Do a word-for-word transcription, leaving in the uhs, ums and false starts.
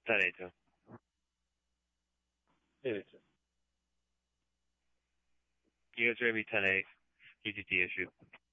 ten eight two. eight eight two. You guys are going to be ten eight. U T T issue.